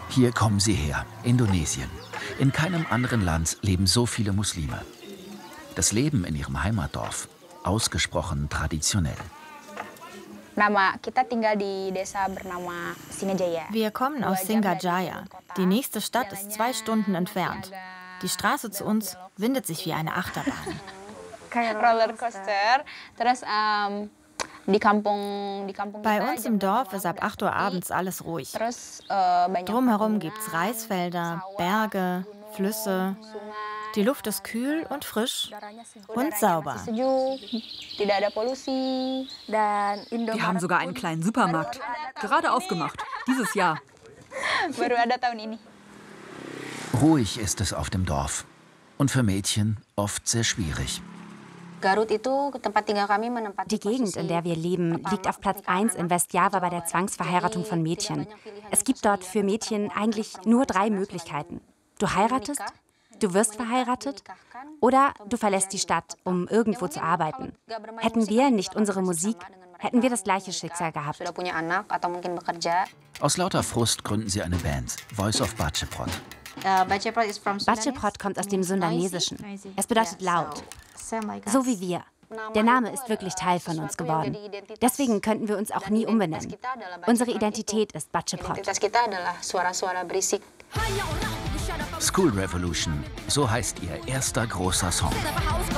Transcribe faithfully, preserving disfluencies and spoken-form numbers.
Hier kommen sie her, Indonesien. In keinem anderen Land leben so viele Muslime. Das Leben in ihrem Heimatdorf, ausgesprochen traditionell. Wir kommen aus Singajaya. Die nächste Stadt ist zwei Stunden entfernt. Die Straße zu uns windet sich wie eine Achterbahn. Bei uns im Dorf ist ab acht Uhr abends alles ruhig. Drumherum gibt's Reisfelder, Berge, Flüsse. Die Luft ist kühl und frisch und sauber. Wir haben sogar einen kleinen Supermarkt. Gerade aufgemacht, dieses Jahr. Ruhig ist es auf dem Dorf. Und für Mädchen oft sehr schwierig. Die Gegend, in der wir leben, liegt auf Platz eins in Westjava bei der Zwangsverheiratung von Mädchen. Es gibt dort für Mädchen eigentlich nur drei Möglichkeiten. Du heiratest, du wirst verheiratet oder du verlässt die Stadt, um irgendwo zu arbeiten. Hätten wir nicht unsere Musik, hätten wir das gleiche Schicksal gehabt. Aus lauter Frust gründen sie eine Band, Voice of Baceprot. Baceprot kommt aus dem Sundanesischen. Es bedeutet laut. So wie wir. Der Name ist wirklich Teil von uns geworden. Deswegen könnten wir uns auch nie umbenennen. Unsere Identität ist Baceprot. School Revolution, so heißt ihr erster großer Song.